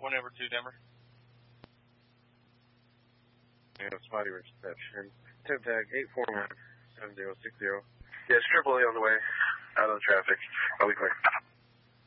1-2 Denver. Yeah, spotty reception. Temp tag 841-7060. Yes, AAA on the way. Out of the traffic. I'll be clear.